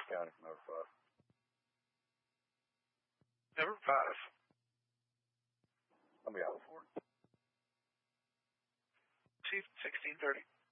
County from number 5. Number 5. I'll be out for it. Chief, 1630.